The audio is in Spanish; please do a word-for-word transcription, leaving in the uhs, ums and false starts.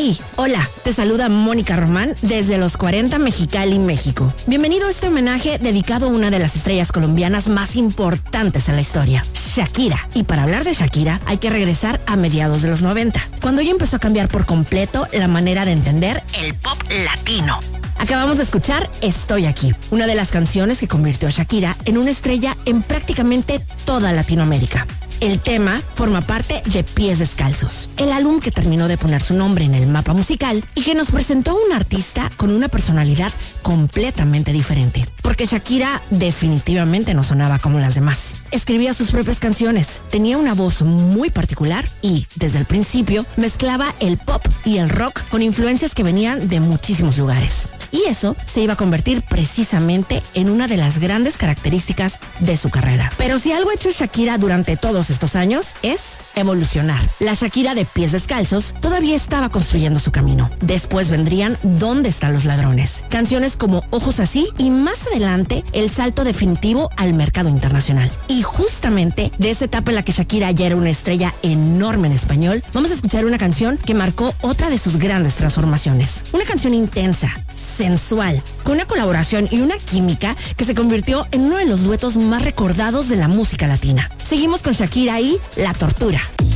Hey, hola, te saluda Mónica Román desde Los cuarenta Mexicali, México. Bienvenido a este homenaje dedicado a una de las estrellas colombianas más importantes en la historia, Shakira. Y para hablar de Shakira hay que regresar a mediados de los noventa, cuando ella empezó a cambiar por completo la manera de entender el pop latino. Acabamos de escuchar Estoy Aquí, una de las canciones que convirtió a Shakira en una estrella en prácticamente toda Latinoamérica. El tema forma parte de Pies Descalzos, el álbum que terminó de poner su nombre en el mapa musical y que nos presentó a un artista con una personalidad completamente diferente. Porque Shakira definitivamente no sonaba como las demás. Escribía sus propias canciones, tenía una voz muy particular y, desde el principio, mezclaba el pop y el rock con influencias que venían de muchísimos lugares. Y eso se iba a convertir precisamente en una de las grandes características de su carrera. Pero si algo ha hecho Shakira durante todos estos años es evolucionar. La Shakira de Pies Descalzos todavía estaba construyendo su camino. Después vendrían ¿Dónde están los ladrones?, canciones como Ojos así y más adelante el salto definitivo al mercado internacional. Y justamente de esa etapa en la que Shakira ya era una estrella enorme en español, vamos a escuchar una canción que marcó otra de sus grandes transformaciones. Una canción intensa, sensual, con una colaboración y una química que se convirtió en uno de los duetos más recordados de la música latina. Seguimos con Shakira y La Tortura.